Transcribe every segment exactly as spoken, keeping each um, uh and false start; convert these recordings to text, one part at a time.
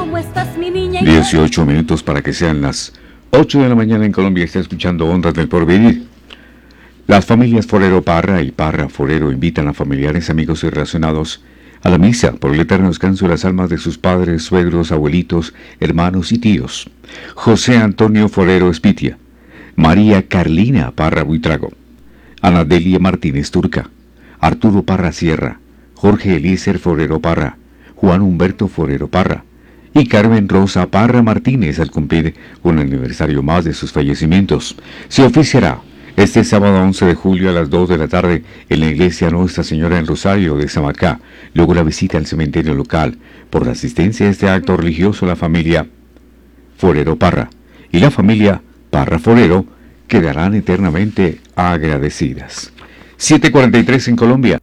¿Cómo estás, mi niña? dieciocho minutos para que sean las ocho de la mañana en Colombia. Está escuchando Ondas del Porvenir. Las familias Forero Parra y Parra Forero invitan a familiares, amigos y relacionados a la misa por el eterno descanso de las almas de sus padres, suegros, abuelitos, hermanos y tíos. José Antonio Forero Espitia, María Carlina Parra Buitrago, Ana Delia Martínez Turca, Arturo Parra Sierra, Jorge Eliezer Forero Parra, Juan Humberto Forero Parra y Carmen Rosa Parra Martínez al cumplir un aniversario más de sus fallecimientos. Se oficiará este sábado once de julio a las dos de la tarde en la iglesia Nuestra Señora del Rosario de Samacá, luego la visita al cementerio local. Por la asistencia a este acto religioso, la familia Forero Parra y la familia Parra Forero quedarán eternamente agradecidas. siete cuarenta y tres en Colombia.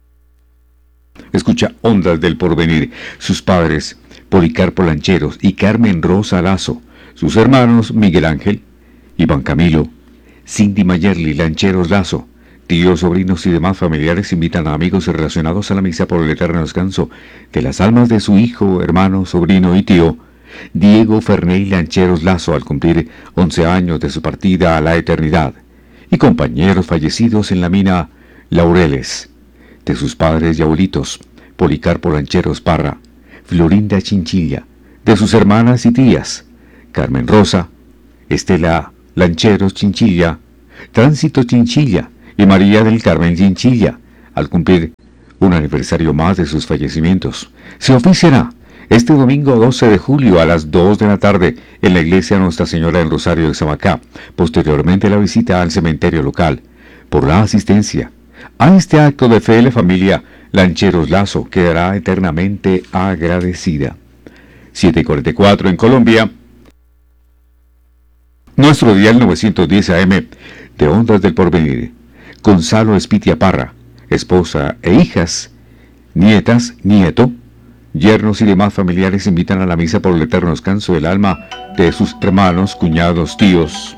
Escucha Ondas del Porvenir. Sus padres, Policarpo Lancheros y Carmen Rosa Lazo. Sus hermanos, Miguel Ángel, Iván Camilo, Cindy Mayerly Lancheros Lazo. Tíos, sobrinos y demás familiares invitan a amigos relacionados a la misa por el eterno descanso de las almas de su hijo, hermano, sobrino y tío, Diego Ferney Lancheros Lazo, al cumplir once años de su partida a la eternidad, y compañeros fallecidos en la mina Laureles, de sus padres y abuelitos, Policarpo Lancheros Parra, Florinda Chinchilla, de sus hermanas y tías, Carmen Rosa, Estela Lancheros Chinchilla, Tránsito Chinchilla y María del Carmen Chinchilla, al cumplir un aniversario más de sus fallecimientos. Se oficiará este domingo doce de julio a las dos de la tarde en la iglesia Nuestra Señora del Rosario de Samacá. Posteriormente la visita al cementerio local. Por la asistencia a este acto de fe, la familia Lancheros Lazo quedará eternamente agradecida. siete cuarenta y cuatro en Colombia. Nuestro dial novecientos diez A M de Ondas del Porvenir. Gonzalo Espitia Parra, esposa e hijas, nietas, nieto, yernos y demás familiares invitan a la misa por el eterno descanso del alma de sus hermanos, cuñados, tíos.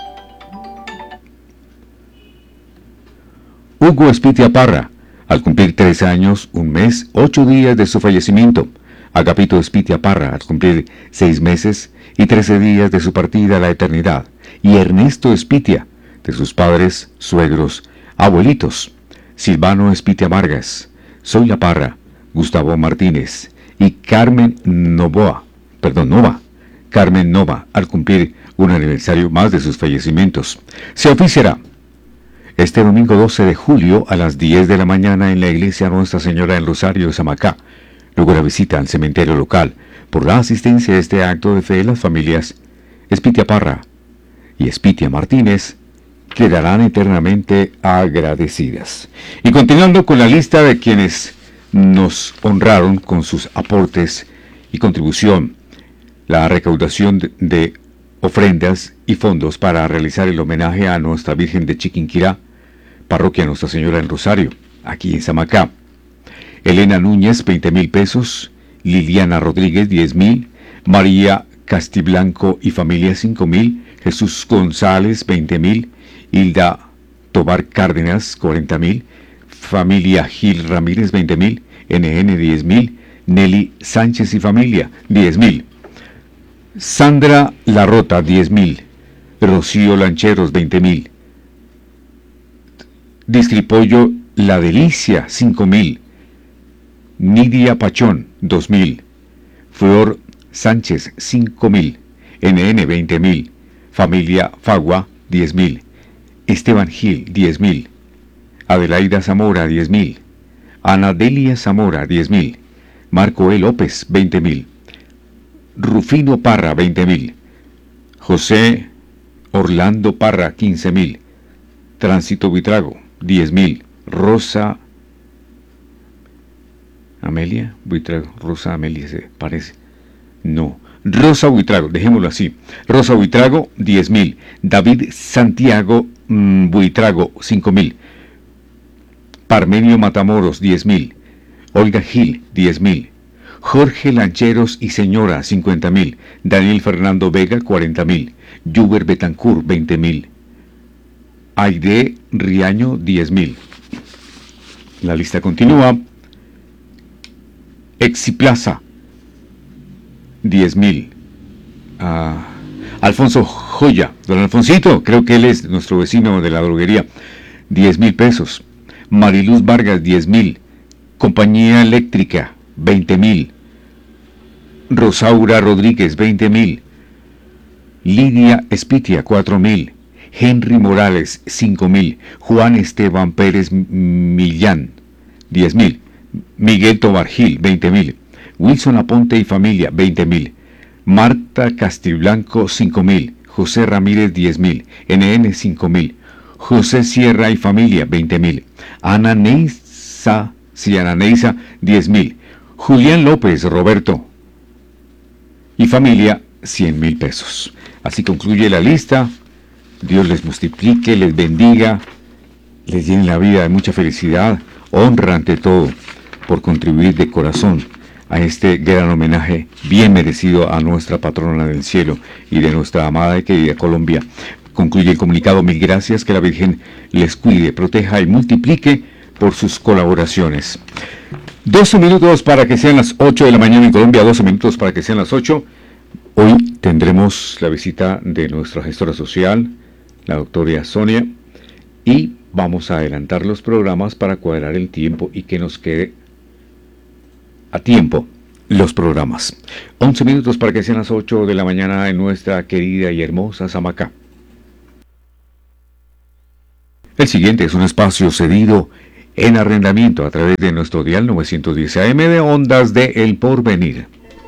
Hugo Espitia Parra, al cumplir tres años, un mes, ocho días de su fallecimiento. Agapito Espitia Parra, al cumplir seis meses y trece días de su partida a la eternidad. Y Ernesto Espitia, de sus padres, suegros, abuelitos. Silvano Espitia Vargas, Zoila Parra, Gustavo Martínez y Carmen Novoa, perdón, Nova, Carmen Nova, al cumplir un aniversario más de sus fallecimientos. Se oficiará este domingo doce de julio a las diez de la mañana en la iglesia Nuestra Señora del Rosario de Samacá. Luego la visita al cementerio local. Por la asistencia a este acto de fe, las familias Espitia Parra y Espitia Martínez quedarán eternamente agradecidas. Y continuando con la lista de quienes nos honraron con sus aportes y contribución, la recaudación de, de ofrendas y fondos para realizar el homenaje a Nuestra Virgen de Chiquinquirá, parroquia Nuestra Señora del Rosario, aquí en Samacá. Elena Núñez, veinte mil pesos, Liliana Rodríguez, diez mil, María Castiblanco y familia, cinco mil, Jesús González, veinte mil, Hilda Tobar Cárdenas, cuarenta mil, familia Gil Ramírez, veinte mil, N N, diez mil, Nelly Sánchez y familia, diez mil, Sandra Larrota, diez mil, Rocío Lancheros, veinte mil, Discripollo La Delicia, cinco mil, Nidia Pachón, dos mil, Flor Sánchez, cinco mil, N N, veinte mil, familia Fagua, diez mil, Esteban Gil, diez mil, Adelaida Zamora, diez mil, Ana Delia Zamora, diez mil, Marco E. López, veinte mil, Rufino Parra, veinte mil, José Orlando Parra, quince mil, Tránsito Buitrago, diez mil, Rosa Amelia Buitrago, Rosa Amelia se parece, no, Rosa Buitrago, dejémoslo así, Rosa Buitrago, diez mil, David Santiago mmm, Buitrago, cinco mil, Parmenio Matamoros, diez mil, Olga Gil, diez mil, Jorge Lancheros y señora, cincuenta mil, Daniel Fernando Vega, cuarenta mil, Yuber Betancourt, veinte mil, Aide Riaño, diez mil. La lista continúa. Exiplaza, diez mil. Ah, Alfonso Joya, don Alfonsito, creo que él es nuestro vecino de la droguería, diez mil pesos. Mariluz Vargas, diez mil. Compañía Eléctrica, veinte mil. Rosaura Rodríguez, veinte mil. Lidia Espitia, cuatro mil. Henry Morales, cinco mil. Juan Esteban Pérez Millán, diez mil. Miguel Tobar Gil, veinte mil. Wilson Aponte y familia, veinte mil. Marta Castiblanco, cinco mil. José Ramírez, diez mil. N N, cinco mil. José Sierra y familia, veinte mil. Ana Neisa, Ciana Neisa, diez mil. Julián López Roberto y familia, cien mil pesos. Así concluye la lista. Dios les multiplique, les bendiga, les llene la vida de mucha felicidad, honra ante todo, por contribuir de corazón a este gran homenaje bien merecido a nuestra patrona del cielo y de nuestra amada y querida Colombia. Concluye el comunicado. Mil gracias, que la Virgen les cuide, proteja y multiplique por sus colaboraciones. doce minutos para que sean las ocho de la mañana en Colombia, doce minutos para que sean las ocho. Hoy tendremos la visita de nuestra gestora social, la doctora Sonia, y vamos a adelantar los programas para cuadrar el tiempo y que nos quede a tiempo los programas. once minutos para que sean las ocho de la mañana en nuestra querida y hermosa Samacá. El siguiente es un espacio cedido en arrendamiento a través de nuestro dial novecientos diez A M de Ondas de El Porvenir.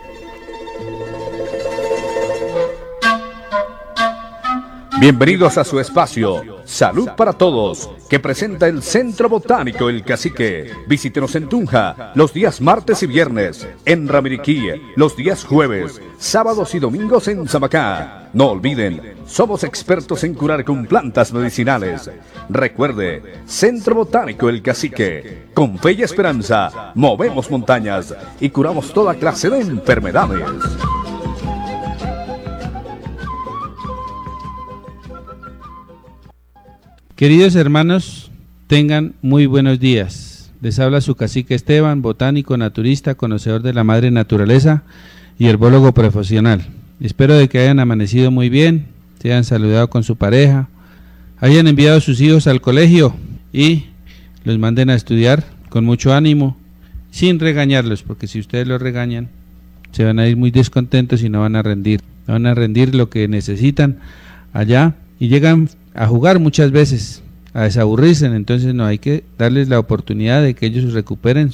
Bienvenidos a su espacio Salud para Todos, que presenta el Centro Botánico El Cacique. Visítenos en Tunja los días martes y viernes, en Ramiriquí los días jueves, sábados y domingos en Samacá. No olviden, somos expertos en curar con plantas medicinales. Recuerde, Centro Botánico El Cacique. Con fe y esperanza, movemos montañas y curamos toda clase de enfermedades. Queridos hermanos, tengan muy buenos días. Les habla su cacique Esteban, botánico, naturista, conocedor de la madre naturaleza y herbólogo profesional. Espero de que hayan amanecido muy bien, se hayan saludado con su pareja, hayan enviado a sus hijos al colegio y los manden a estudiar con mucho ánimo, sin regañarlos, porque si ustedes los regañan, se van a ir muy descontentos y no van a rendir. No van a rendir lo que necesitan allá y llegan a jugar muchas veces, a desaburrirse. Entonces no hay que darles la oportunidad de que ellos recuperen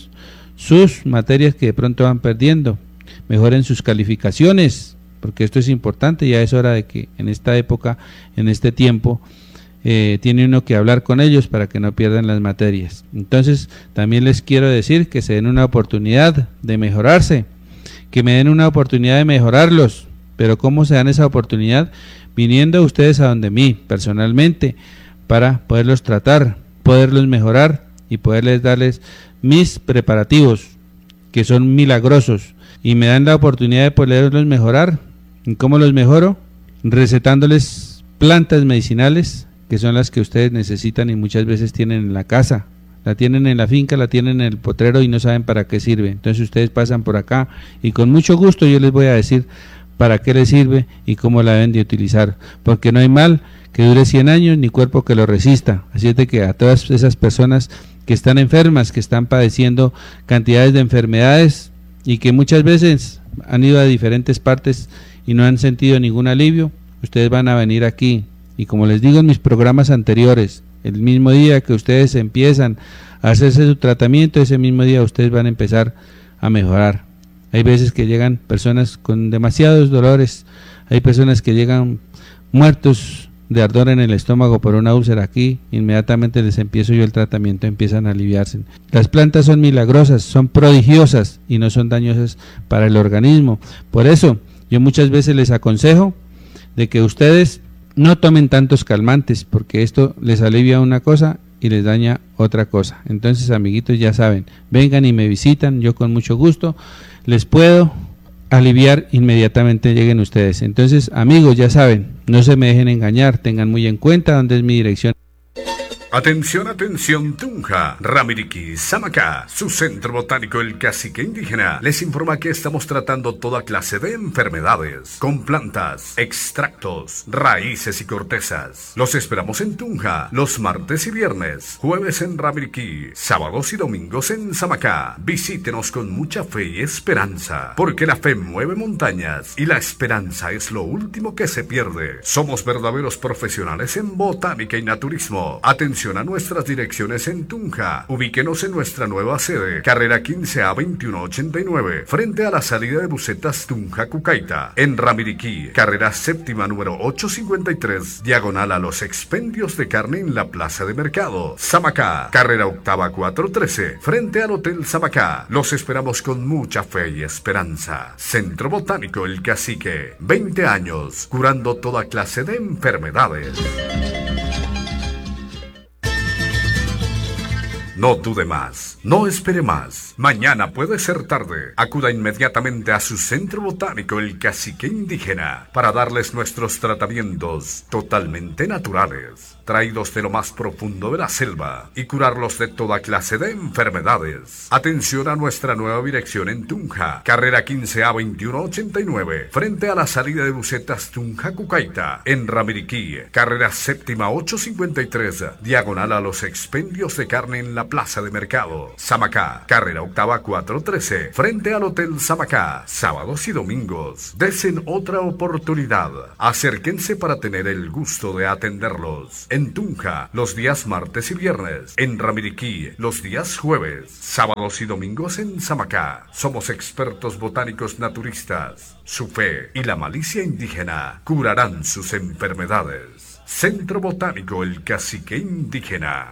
sus materias que de pronto van perdiendo, mejoren sus calificaciones, porque esto es importante. Ya es hora de que en esta época, en este tiempo, eh, tiene uno que hablar con ellos para que no pierdan las materias. Entonces también les quiero decir que se den una oportunidad de mejorarse, que me den una oportunidad de mejorarlos. Pero ¿cómo se dan esa oportunidad? Viniendo ustedes a donde mí, personalmente, para poderlos tratar, poderlos mejorar y poderles darles mis preparativos, que son milagrosos, y me dan la oportunidad de poderlos mejorar. ¿Y cómo los mejoro? Recetándoles plantas medicinales, que son las que ustedes necesitan y muchas veces tienen en la casa. La tienen en la finca, la tienen en el potrero y no saben para qué sirve. Entonces ustedes pasan por acá y con mucho gusto yo les voy a decir para qué les sirve y cómo la deben de utilizar, porque no hay mal que dure cien años ni cuerpo que lo resista. Así es de que a todas esas personas que están enfermas, que están padeciendo cantidades de enfermedades y que muchas veces han ido a diferentes partes y no han sentido ningún alivio, ustedes van a venir aquí y, como les digo en mis programas anteriores, el mismo día que ustedes empiezan a hacerse su tratamiento, ese mismo día ustedes van a empezar a mejorar. Hay veces que llegan personas con demasiados dolores, hay personas que llegan muertos de ardor en el estómago por una úlcera. Aquí inmediatamente les empiezo yo el tratamiento, empiezan a aliviarse. Las plantas son milagrosas, son prodigiosas y no son dañosas para el organismo. Por eso yo muchas veces les aconsejo de que ustedes no tomen tantos calmantes, porque esto les alivia una cosa y les daña otra cosa. Entonces, amiguitos, ya saben, vengan y me visitan, yo con mucho gusto les puedo aliviar, inmediatamente lleguen ustedes. Entonces, amigos, ya saben, no se me dejen engañar, tengan muy en cuenta dónde es mi dirección. Atención, atención, Tunja, Ramiriquí, Samacá, su centro botánico El Cacique Indígena les informa que estamos tratando toda clase de enfermedades con plantas, extractos, raíces y cortezas. Los esperamos en Tunja los martes y viernes, jueves en Ramiriquí, sábados y domingos en Samacá. Visítenos con mucha fe y esperanza, porque la fe mueve montañas y la esperanza es lo último que se pierde. Somos verdaderos profesionales en botánica y naturismo. Atención a nuestras direcciones en Tunja. Ubíquenos en nuestra nueva sede, carrera quince A veintiuno ochenta y nueve, frente a la salida de busetas Tunja Cucaita. En Ramiriquí, carrera séptima número ochocientos cincuenta y tres, diagonal a los expendios de carne en la plaza de mercado. Samacá, carrera octava cuatrocientos trece, frente al Hotel Samacá. Los esperamos con mucha fe y esperanza. Centro Botánico El Cacique, veinte años, curando toda clase de enfermedades. No dude más, no espere más. Mañana puede ser tarde. Acuda inmediatamente a su centro botánico El Cacique Indígena para darles nuestros tratamientos totalmente naturales, traídos de lo más profundo de la selva, y curarlos de toda clase de enfermedades. Atención a nuestra nueva dirección en Tunja, carrera quince A veintiuno ochenta y nueve, frente a la salida de busetas Tunja Cucaita. En Ramiriquí, carrera séptima ochocientos cincuenta y tres, diagonal a los expendios de carne en la plaza de mercado. Samacá, carrera octava cuatrocientos trece, frente al Hotel Samacá. Sábados y domingos. Desen otra oportunidad. Acérquense para tener el gusto de atenderlos. En Tunja, los días martes y viernes. En Ramiriquí, los días jueves. Sábados y domingos en Samacá. Somos expertos botánicos naturistas. Su fe y la malicia indígena curarán sus enfermedades. Centro Botánico El Cacique Indígena.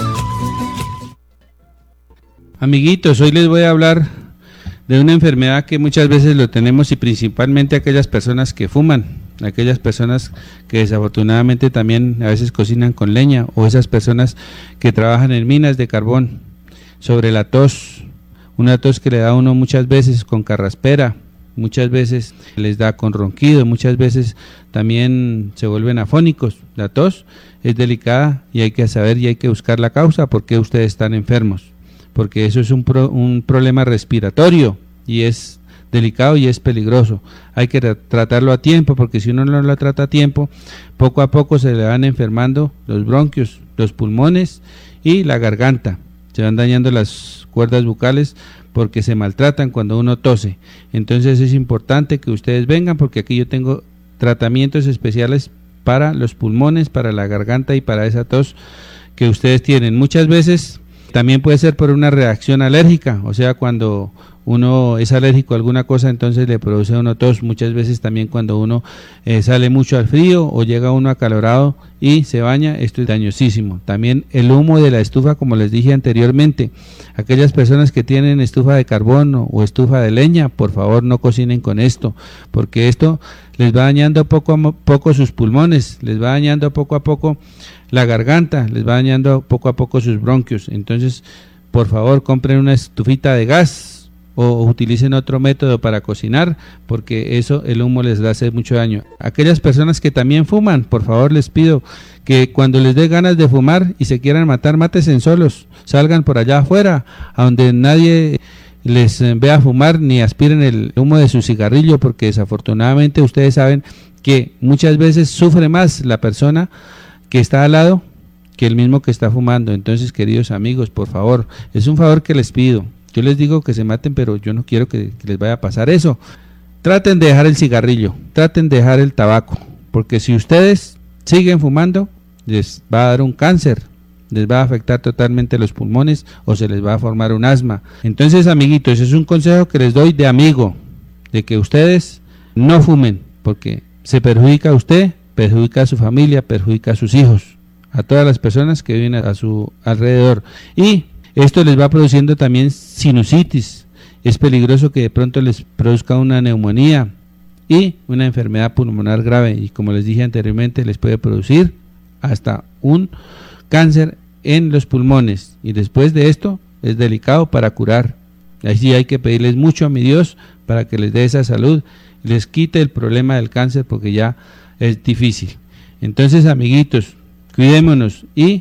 Amiguitos, hoy les voy a hablar de una enfermedad que muchas veces lo tenemos, y principalmente aquellas personas que fuman, aquellas personas que desafortunadamente también a veces cocinan con leña, o esas personas que trabajan en minas de carbón. Sobre la tos, una tos que le da a uno muchas veces con carraspera, muchas veces les da con ronquido, muchas veces también se vuelven afónicos. La tos es delicada y hay que saber y hay que buscar la causa, por qué ustedes están enfermos, porque eso es un, pro, un problema respiratorio y es delicado y es peligroso. Hay que tratarlo a tiempo, porque si uno no lo trata a tiempo, poco a poco se le van enfermando los bronquios, los pulmones y la garganta. Se van dañando las cuerdas bucales porque se maltratan cuando uno tose. Entonces es importante que ustedes vengan, porque aquí yo tengo tratamientos especiales para los pulmones, para la garganta y para esa tos que ustedes tienen. Muchas veces también puede ser por una reacción alérgica, o sea, cuando uno es alérgico a alguna cosa, entonces le produce a uno tos. Muchas veces también cuando uno eh, sale mucho al frío o llega uno acalorado y se baña, esto es dañosísimo. También el humo de la estufa, como les dije anteriormente, aquellas personas que tienen estufa de carbón o, o estufa de leña, por favor no cocinen con esto, porque esto les va dañando poco a poco sus pulmones, les va dañando poco a poco la garganta, les va dañando poco a poco sus bronquios. Entonces, por favor, compren una estufita de gas o utilicen otro método para cocinar, porque eso, el humo les hace mucho daño. Aquellas personas que también fuman, por favor les pido que cuando les dé ganas de fumar y se quieran matar, mátense solos, salgan por allá afuera, a donde nadie les vea fumar ni aspiren el humo de su cigarrillo, porque desafortunadamente ustedes saben que muchas veces sufre más la persona que está al lado que el mismo que está fumando. Entonces, queridos amigos, por favor, es un favor que les pido. Yo les digo que se maten, pero yo no quiero que, que les vaya a pasar eso. Traten de dejar el cigarrillo, traten de dejar el tabaco, porque si ustedes siguen fumando, les va a dar un cáncer, les va a afectar totalmente los pulmones o se les va a formar un asma. Entonces, amiguitos, es un consejo que les doy de amigo, de que ustedes no fumen, porque se perjudica a usted, perjudica a su familia, perjudica a sus hijos, a todas las personas que viven a su alrededor, y esto les va produciendo también sinusitis. Es peligroso que de pronto les produzca una neumonía y una enfermedad pulmonar grave, y como les dije anteriormente, les puede producir hasta un cáncer en los pulmones, y después de esto es delicado para curar. Así hay que pedirles mucho a mi Dios para que les dé esa salud, les quite el problema del cáncer, porque ya es difícil. Entonces, amiguitos, cuidémonos y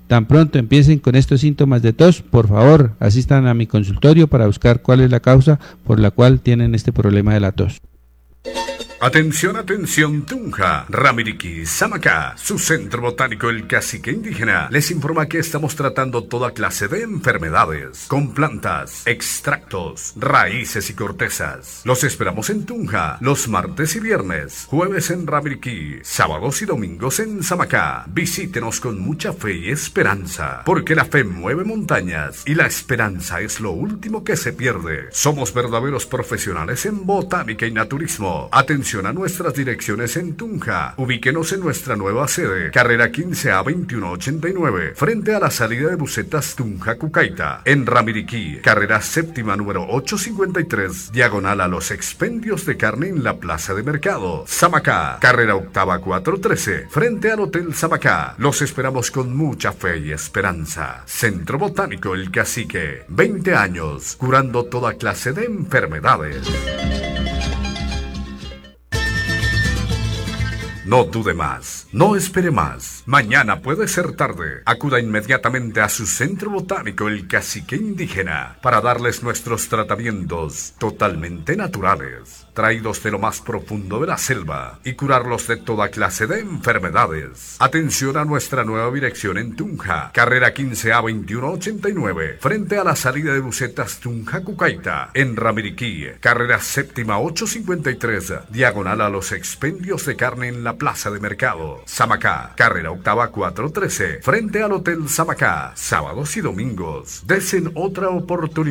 Tan pronto empiecen con estos síntomas de tos, por favor, asistan a mi consultorio para buscar cuál es la causa por la cual tienen este problema de la tos. Atención, atención, Tunja, Ramiriquí, Samacá, su centro botánico El Cacique Indígena les informa que estamos tratando toda clase de enfermedades con plantas, extractos, raíces y cortezas. Los esperamos en Tunja los martes y viernes, jueves en Ramiriquí, sábados y domingos en Samacá. Visítenos con mucha fe y esperanza, porque la fe mueve montañas y la esperanza es lo último que se pierde. Somos verdaderos profesionales en botánica y naturismo. Atención a nuestras direcciones en Tunja. Ubíquenos en nuestra nueva sede, carrera quince A veintiuno ochenta y nueve, frente a la salida de busetas Tunja Cucaita. En Ramiriquí, carrera séptima número ochocientos cincuenta y tres, diagonal a los expendios de carne en la plaza de mercado. Samacá, carrera octava cuatrocientos trece, frente al Hotel Samacá. Los esperamos con mucha fe y esperanza. Centro Botánico El Cacique, veinte años, curando toda clase de enfermedades. No dude más, no espere más. Mañana puede ser tarde. Acuda inmediatamente a su centro botánico El Cacique Indígena para darles nuestros tratamientos totalmente naturales, traídos de lo más profundo de la selva, y curarlos de toda clase de enfermedades. Atención a nuestra nueva dirección en Tunja, carrera quince A veintiuno ochenta y nueve, frente a la salida de busetas Tunja Cucaita. En Ramiriquí, carrera séptima ochocientos cincuenta y tres, diagonal a los expendios de carne en la plaza de mercado. Samacá, carrera octava cuatrocientos trece, frente al Hotel Samacá. Sábados y domingos. Desen otra oportunidad.